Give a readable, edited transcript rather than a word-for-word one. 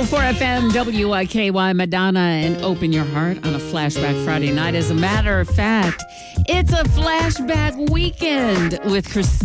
104 FM WIKY Madonna and Open Your Heart on a Flashback Friday night. As a matter of fact, it's a flashback weekend with Christine.